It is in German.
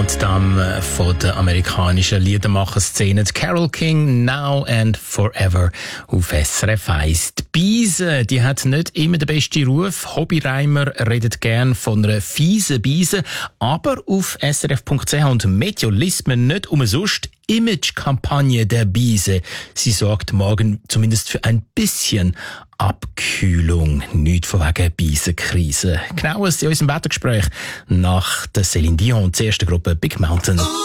Countdown von der amerikanischen Liedermacher-Szene. Carole King, Now and Forever auf SRF 1. Die Beise, die hat nicht immer den besten Ruf. Hobbyreimer redet gern von einer fiesen Beise. Aber auf srf.ch und Meteo liest man nicht umsonst Image-Kampagne der Beise. Sie sorgt morgen zumindest für ein bisschen Abkühlung. Nicht von wegen Beisenkrise. Genaues in unserem Wettergespräch nach der Céline Dion, der ersten Gruppe Big Mountain.